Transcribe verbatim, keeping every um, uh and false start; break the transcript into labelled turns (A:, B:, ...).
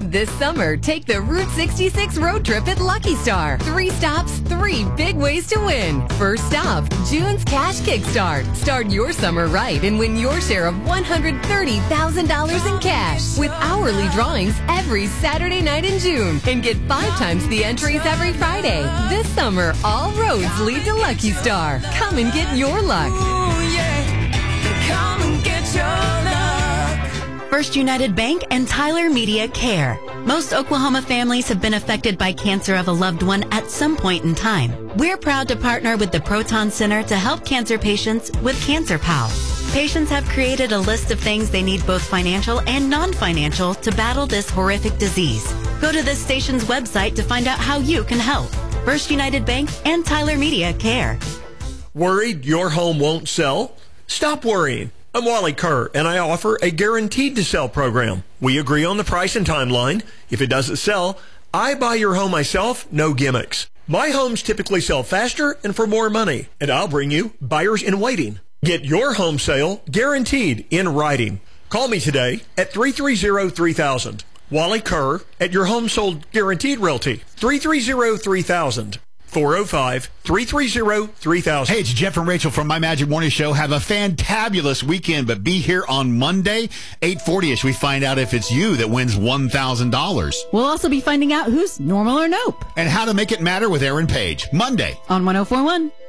A: This summer, take the Route sixty-six road trip at Lucky Star. Three stops, three big ways to win. First stop, June's Cash Kickstart. Start your summer right and win your share of one hundred thirty thousand dollars in cash with hourly drawings every Saturday night in June. And get five times the entries every Friday. This summer, all roads lead to Lucky Star. Come and get your luck.
B: Ooh, yeah. Come and get your luck.
C: First United Bank and Tyler Media Care. Most Oklahoma families have been affected by cancer of a loved one at some point in time. We're proud to partner with the Proton Center to help cancer patients with Cancer Pal. Patients have created a list of things they need, both financial and non-financial, to battle this horrific disease. Go to this station's website to find out how you can help. First United Bank and Tyler Media Care.
D: Worried your home won't sell? Stop worrying. I'm Wally Kerr, and I offer a guaranteed to sell program. We agree on the price and timeline. If it doesn't sell, I buy your home myself, no gimmicks. My homes typically sell faster and for more money, and I'll bring you buyers in waiting. Get your home sale guaranteed in writing. Call me today at three three zero, three thousand. Wally Kerr at your home sold guaranteed realty. three three zero, three thousand. four oh five, three three zero, three thousand.
E: Hey, it's Jeff and Rachel from My Magic Morning Show. Have a fantabulous weekend, but be here on Monday, eight forty-ish. We find out if it's you that wins one thousand dollars.
F: We'll also be finding out who's normal or nope.
E: And how to make it matter with Aaron Page. Monday
F: on one oh four point one.